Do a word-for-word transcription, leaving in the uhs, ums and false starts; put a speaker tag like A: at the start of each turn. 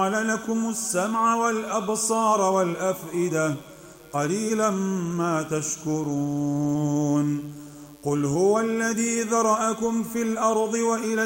A: جعل لكم السمع والأبصار والأفئدة قليلا ما تشكرون قل هو الذي ذرأكم في الأرض وإلى